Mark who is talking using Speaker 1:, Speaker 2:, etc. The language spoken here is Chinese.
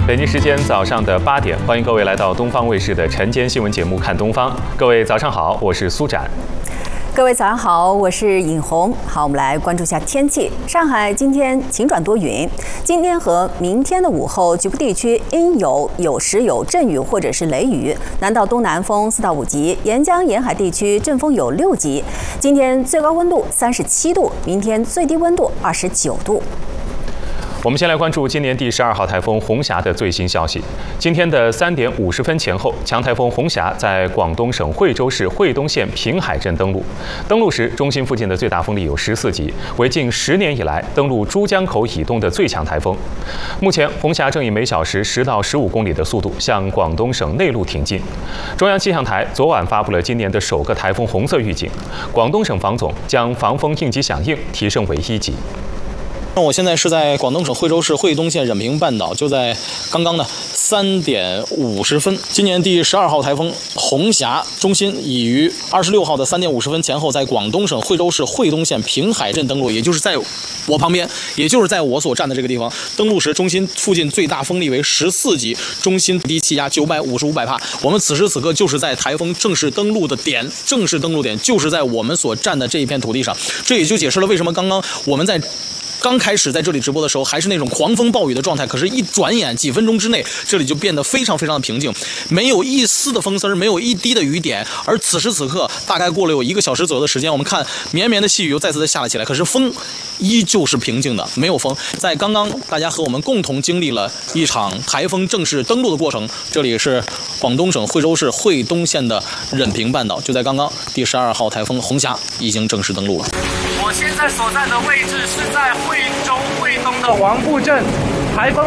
Speaker 1: 北京时间早上的8点，欢迎各位来到东方卫视的晨间新闻节目《看东方》。各位早上好，我是苏展。
Speaker 2: 各位早上好，我是尹红。好，我们来关注一下天气。上海今天晴转多云，今天和明天的午后，局部地区阴有时有阵雨或者是雷雨，南到东南风4到5级，沿江沿海地区阵风有6级。今天最高温度37度，明天最低温度29度。
Speaker 1: 我们先来关注今年第12号台风红霞的最新消息。今天的3点50分前后，强台风红霞在广东省惠州市惠东县平海镇登陆。登陆时，中心附近的最大风力有14级，为近10年以来登陆珠江口以东的最强台风。目前，红霞正以每小时10到15公里的速度向广东省内陆挺进。中央气象台昨晚发布了今年的首个台风红色预警，广东省防总将防风应急响应提升为1级。
Speaker 3: 我现在是在广东省惠州市惠东县任平半岛，就在刚刚的3点50分。今年第12号台风红霞中心已于26号的3点50分前后，在广东省惠州市惠东县平海镇登陆，也就是在我旁边，也就是在我所站的这个地方。登陆时，中心附近最大风力为14级，中心低气压955百帕。我们此时此刻就是在台风正式登陆的点，正式登陆点就是在我们所站的这一片土地上。这也就解释了为什么刚刚我们刚开始在这里直播的时候，还是那种狂风暴雨的状态，可是一转眼几分钟之内，这里就变得非常非常的平静，没有一丝的风丝，没有一滴的雨点。而此时此刻，大概过了有1个小时左右的时间，我们看绵绵的细雨又再次的下了起来，可是风依旧是平静的，没有风。在刚刚大家和我们共同经历了一场台风正式登陆的过程，这里是广东省惠州市惠东县的任平半岛，就在刚刚第12号台风红霞已经正式登陆了。
Speaker 4: 我现在所在的位置是在惠州惠东的王埠镇，台风